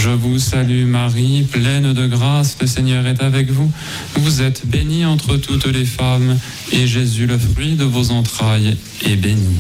Je vous salue Marie, pleine de grâce, le Seigneur est avec vous. Vous êtes bénie entre toutes les femmes, et Jésus, le fruit de vos entrailles, est béni.